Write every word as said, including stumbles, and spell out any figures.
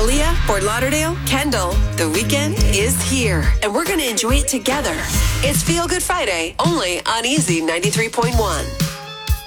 Aaliyah, Fort Lauderdale, Kendall, the weekend is here, and we're going to enjoy it together. It's Feel Good Friday, only on Easy ninety-three point one.